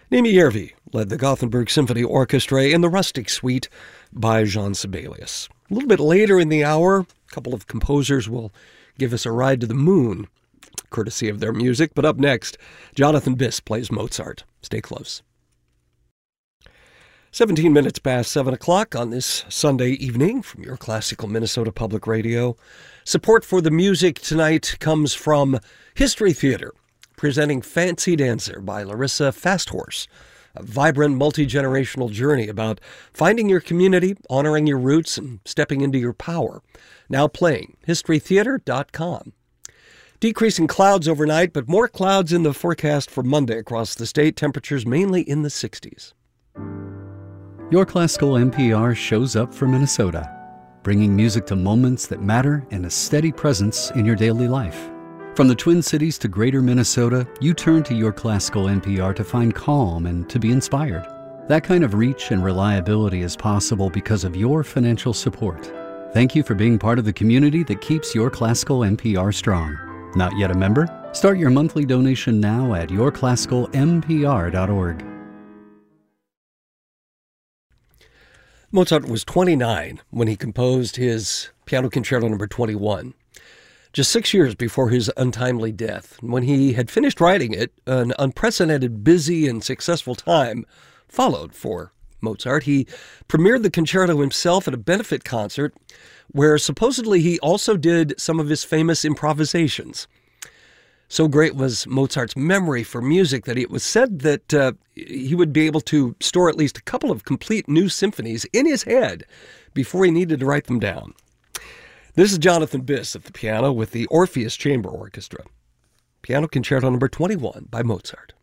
Nimi Järvi led the Gothenburg Symphony Orchestra in the Rustic Suite by Jean Sibelius. A little bit later in the hour, a couple of composers will give us a ride to the moon, courtesy of their music. But up next, Jonathan Biss plays Mozart. Stay close. 17 minutes past 7 o'clock on this Sunday evening from your classical Minnesota Public Radio. Support for the music tonight comes from History Theater, presenting Fancy Dancer by Larissa Fasthorse, a vibrant multi-generational journey about finding your community, honoring your roots, and stepping into your power. Now playing, historytheater.com. Decreasing clouds overnight, but more clouds in the forecast for Monday across the state. Temperatures mainly in the 60s. Your Classical NPR shows up for Minnesota, bringing music to moments that matter and a steady presence in your daily life. From the Twin Cities to Greater Minnesota, you turn to Your Classical NPR to find calm and to be inspired. That kind of reach and reliability is possible because of your financial support. Thank you for being part of the community that keeps Your Classical NPR strong. Not yet a member? Start your monthly donation now at yourclassicalmpr.org. Mozart was 29 when he composed his Piano Concerto No. 21. Just 6 years before his untimely death. When he had finished writing it, an unprecedented, busy, and successful time followed for Mozart. He premiered the concerto himself at a benefit concert where supposedly he also did some of his famous improvisations. So great was Mozart's memory for music that it was said that he would be able to store at least a couple of complete new symphonies in his head before he needed to write them down. This is Jonathan Biss at the piano with the Orpheus Chamber Orchestra. Piano Concerto No. 21 by Mozart.